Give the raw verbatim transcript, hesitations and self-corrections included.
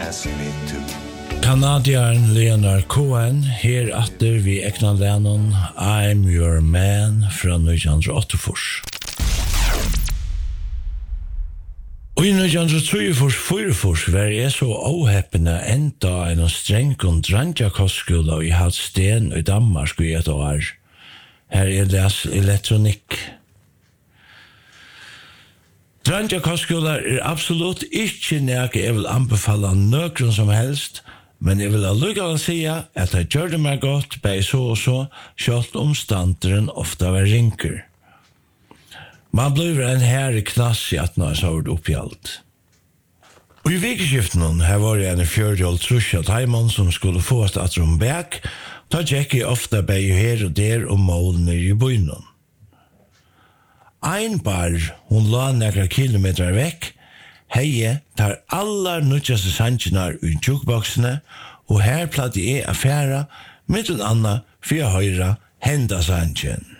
ask me to. Kanadieren Leonard Cohen, her atter vi ekna Lennon, I'm Your Man, fra nitton åttiofyra. Og i nitton tretiofyra var jeg så åheppende enda en strengon drangjakostskola i Halsten i Danmark i et år. Her er det elektronikk. Drangjakostskola er absolutt ikke nægge jeg vil anbefale nøkron som helst, men jeg vil allukala sige at jeg gjør det meg godt, bei så og så, selv om standeren ofta var rinker. Man blir en herre knass i at når jeg har oppi alt. Og i vikeskiften her var jeg en fjørdjold trusja taimon som skulle få et atrom bæk, da gikk jeg ofta bei her og der og målene i bøynen. Ein bar, hun la nekra kilometer vekk, heie tar allar nutjaste sanjinar ui jukeboksene, og her platt jeg affæra, mittlen anna for å høyra henda sanjen.